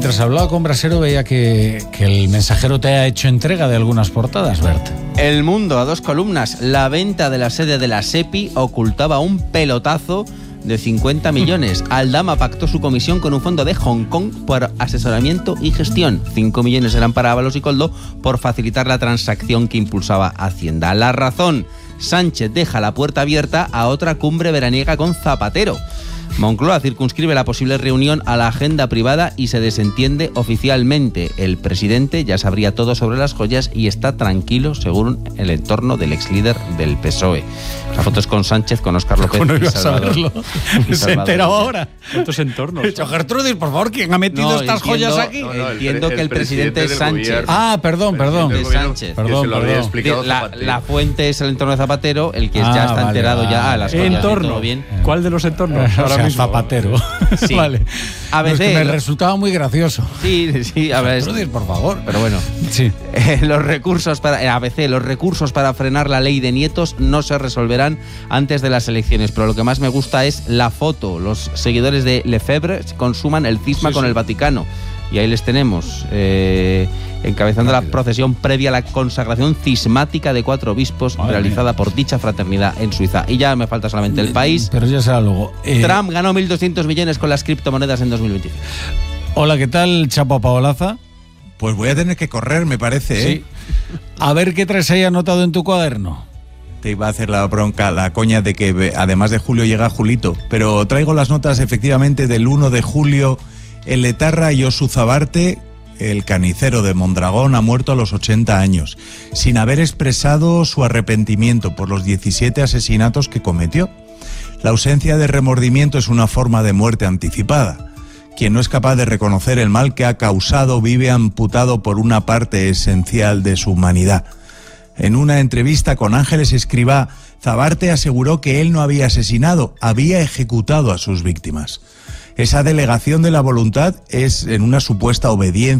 mientras hablaba con Brasero veía que el Mensajero te ha hecho entrega de algunas portadas, Bert. El Mundo, a 2 columnas. La venta de la sede de la SEPI ocultaba un pelotazo de 50 millones. Aldama pactó su comisión con un fondo de Hong Kong por asesoramiento y gestión. 5 millones eran para Ábalos y Koldo por facilitar la transacción que impulsaba Hacienda. La Razón: Sánchez deja la puerta abierta a otra cumbre veraniega con Zapatero. Moncloa circunscribe la posible reunión a la agenda privada y se desentiende oficialmente. El presidente ya sabría todo sobre las joyas y está tranquilo, según el entorno del ex líder del PSOE. La foto es con Sánchez, con Óscar López. ¿Cómo no y ibas a Salvador. verlo? Se ha enterado ahora. ¿Cuántos entornos? He dicho, Gertrudis, por favor, ¿quién ha metido estas joyas aquí? Entiendo que el presidente es Sánchez. Perdón. De Sánchez. Perdón. La fuente es el entorno de Zapatero, el que ya está enterado ya. Las joyas, ¿Entorno? todo bien. ¿Cuál de los entornos? Ahora mismo. Zapatero. Sí. Vale. ABC, Es que me resultaba muy gracioso. Sí, a ver. Gertrudis, por favor. Pero bueno. Sí. Los recursos para frenar la ley de nietos no se resolverán antes de las elecciones, pero lo que más me gusta es la foto. Los seguidores de Lefebvre consuman el cisma con el Vaticano. Y ahí les tenemos, encabezando la procesión previa a la consagración cismática de 4 obispos realizada por dicha fraternidad en Suiza. Y ya me falta solamente El País. Pero ya será luego. Trump ganó 1.200 millones con las criptomonedas en 2025. Hola, ¿qué tal, Chapo Paolaza? Pues voy a tener que correr, me parece, ¿eh? Sí. A ver qué traes ahí anotado en tu cuaderno. Te iba a hacer la bronca, la coña de que además de Julio llega Julito. Pero traigo las notas efectivamente del 1 de julio. El etarra Josu Zabarte, el carnicero de Mondragón, ha muerto a los 80 años, sin haber expresado su arrepentimiento por los 17 asesinatos que cometió. La ausencia de remordimiento es una forma de muerte anticipada. Quien no es capaz de reconocer el mal que ha causado vive amputado por una parte esencial de su humanidad. En una entrevista con Ángeles Escribá, Zabarte aseguró que él no había asesinado, había ejecutado a sus víctimas. Esa delegación de la voluntad es en una supuesta obediencia